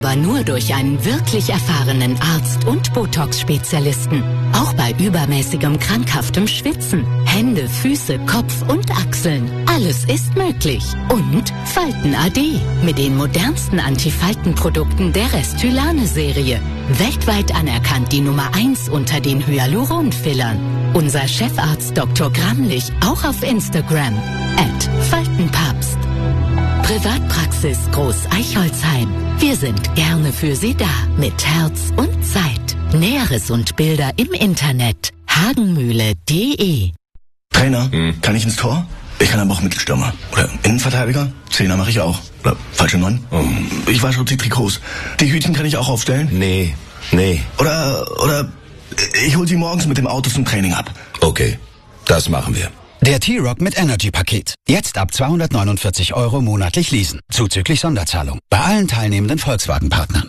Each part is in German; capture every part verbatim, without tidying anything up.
Aber nur durch einen wirklich erfahrenen Arzt und Botox-Spezialisten. Auch bei übermäßigem, krankhaftem Schwitzen. Hände, Füße, Kopf und Achseln. Alles ist möglich. Und Falten A D. Mit den modernsten Antifaltenprodukten der Restylane-Serie. Weltweit anerkannt die Nummer eins unter den Hyaluron-Fillern. Unser Chefarzt Doktor Gramlich auch auf Instagram. at Faltenpapst. Privatpraxis Groß Eichholzheim. Wir sind gerne für Sie da. Mit Herz und Zeit. Näheres und Bilder im Internet. hagenmühle punkt de. Trainer, hm. kann ich ins Tor? Ich kann aber auch Mittelstürmer. Oder Innenverteidiger? Zehner mache ich auch. Oder falsche Mann? Oh. Ich wasche die Trikots. Die Hütchen kann ich auch aufstellen? Nee, nee. Oder, oder ich hol sie morgens mit dem Auto zum Training ab. Okay, das machen wir. Der T-Rock mit Energy-Paket. Jetzt ab zweihundertneunundvierzig Euro monatlich leasen. Zuzüglich Sonderzahlung. Bei allen teilnehmenden Volkswagen-Partnern.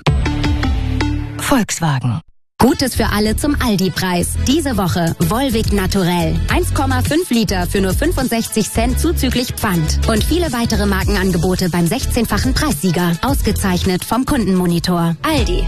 Volkswagen. Gutes für alle zum Aldi-Preis. Diese Woche Volvic Naturell. eins Komma fünf Liter für nur fünfundsechzig Cent zuzüglich Pfand. Und viele weitere Markenangebote beim sechzehnfachen Preissieger. Ausgezeichnet vom Kundenmonitor. Aldi.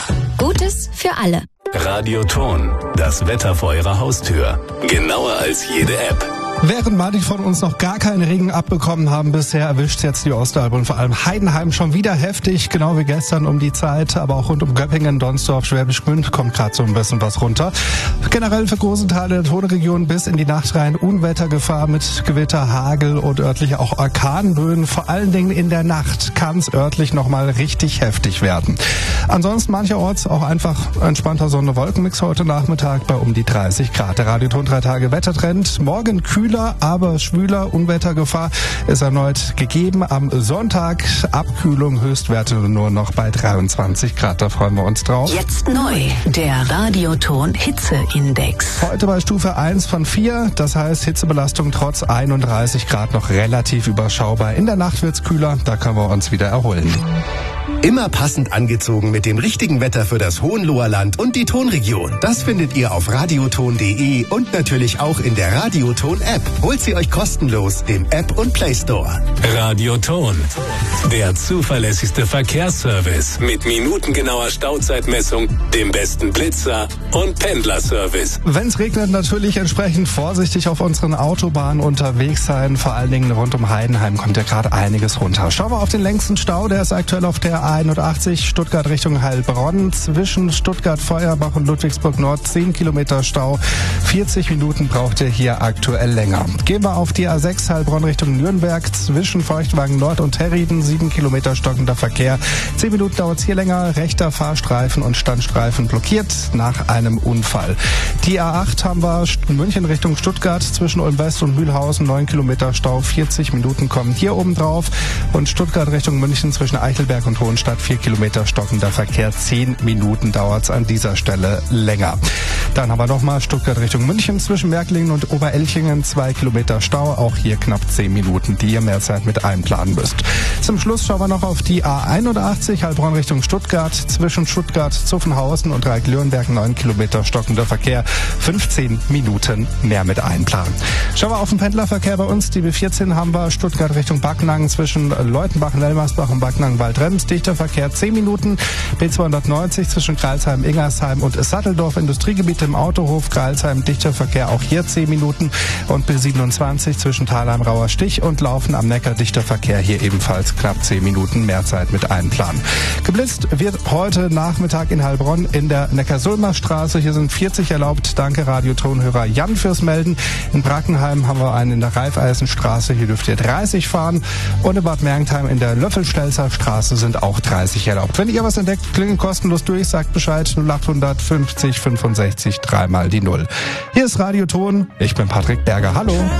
Gutes für alle. Radioton. Das Wetter vor Ihrer Haustür. Genauer als jede App. Während manche von uns noch gar keinen Regen abbekommen haben bisher, erwischt jetzt die Ostalb und vor allem Heidenheim schon wieder heftig, genau wie gestern um die Zeit, aber auch rund um Göppingen, Donsdorf, Schwäbisch Gmünd kommt gerade so ein bisschen was runter. Generell für große Teile der Tonregion bis in die Nacht rein Unwettergefahr mit Gewitter, Hagel und örtlich auch Orkanböen. Vor allen Dingen in der Nacht kann es örtlich nochmal richtig heftig werden. Ansonsten mancherorts auch einfach entspannter Sonne-Wolkenmix heute Nachmittag bei um die dreißig Grad. Der Radioton drei Tage Wettertrend. Morgen kühl, aber schwüler. Unwettergefahr ist erneut gegeben. Am Sonntag Abkühlung, Höchstwerte nur noch bei dreiundzwanzig Grad. Da freuen wir uns drauf. Jetzt neu, der Radioton Hitzeindex. Heute bei Stufe eins von vier. Das heißt Hitzebelastung trotz einunddreißig Grad noch relativ überschaubar. In der Nacht wird's kühler. Da können wir uns wieder erholen. Immer passend angezogen mit dem richtigen Wetter für das Hohenloherland und die Tonregion. Das findet ihr auf radioton punkt de und natürlich auch in der Radioton-App. Holt sie euch kostenlos im App und Play Store. Radioton, der zuverlässigste Verkehrsservice mit minutengenauer Stauzeitmessung, dem besten Blitzer und Pendlerservice. Wenn es regnet, natürlich entsprechend vorsichtig auf unseren Autobahnen unterwegs sein. Vor allen Dingen rund um Heidenheim kommt ja gerade einiges runter. Schauen wir auf den längsten Stau, der ist aktuell auf der A einundachtzig Stuttgart Richtung Heilbronn. Zwischen Stuttgart, Feuerbach und Ludwigsburg Nord zehn Kilometer Stau. vierzig Minuten braucht ihr hier aktuell länger. Gehen wir auf die A sechs Heilbronn Richtung Nürnberg. Zwischen Feuchtwagen Nord und Herrieden sieben Kilometer stockender Verkehr. zehn Minuten dauert es hier länger. Rechter Fahrstreifen und Standstreifen blockiert nach einem Unfall. Die A acht haben wir München Richtung Stuttgart. Zwischen Ulm West und Mühlhausen neun Kilometer Stau. vierzig Minuten kommen hier oben drauf. Und Stuttgart Richtung München zwischen Eichelberg und Hohenstadt vier Kilometer stockender Verkehr. zehn Minuten dauert es an dieser Stelle länger. Dann haben wir nochmal Stuttgart Richtung München zwischen Märklingen und Oberelchingen zwei Kilometer Stau. Auch hier knapp zehn Minuten, die ihr mehr Zeit mit einplanen müsst. Zum Schluss schauen wir noch auf die A einundachtzig Heilbronn Richtung Stuttgart. Zwischen Stuttgart, Zuffenhausen und Reik-Lürnberg neun Kilometer stockender Verkehr. fünfzehn Minuten mehr mit einplanen. Schauen wir auf den Pendlerverkehr bei uns. Die B vierzehn haben wir Stuttgart Richtung Backnang zwischen Leutenbach, Lelmersbach und Backnang-Waldrems. Dichter Verkehr zehn Minuten. B zweihundertneunzig zwischen Greilsheim, Ingersheim und Satteldorf Industriegebiet im Autohof. Greilsheim, dichter Verkehr auch hier zehn Minuten. Und B siebenundzwanzig zwischen Thalheim, Rauer Stich und Laufen am Neckar, dichter Verkehr hier ebenfalls knapp zehn Minuten mehr Zeit mit einplanen. Geblitzt wird heute Nachmittag in Heilbronn in der Neckarsulmer Straße. Hier sind vierzig erlaubt. Danke Radiotonhörer Jan fürs Melden. In Brackenheim haben wir einen in der Raiffeisenstraße. Hier dürft ihr dreißig fahren. Und in Bad Mergentheim in der Löffelstelzer Straße sind auch dreißig erlaubt. Wenn ihr was entdeckt, klingelt kostenlos durch, sagt Bescheid null achthundert fünfzig fünfundsechzig dreimal die Null. Hier ist Radioton. Ich bin Patrick Berger. Hallo.